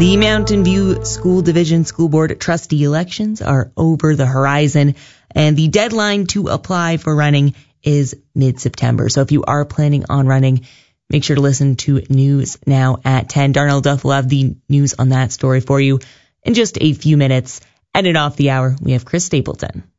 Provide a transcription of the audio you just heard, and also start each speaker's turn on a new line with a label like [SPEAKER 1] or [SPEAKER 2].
[SPEAKER 1] The Mountain View School Division School Board trustee elections are over the horizon, and the deadline to apply for running is mid-September. So if you are planning on running, make sure to listen to News Now at 10. Darnell Duff will have the news on that story for you in just a few minutes. And it off the hour, we have Chris Stapleton.